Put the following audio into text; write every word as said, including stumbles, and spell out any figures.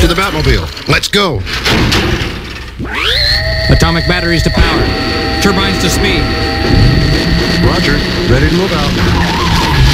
to the Batmobile. Let's go. Atomic batteries to power. Turbines to speed. Roger. Ready to move out.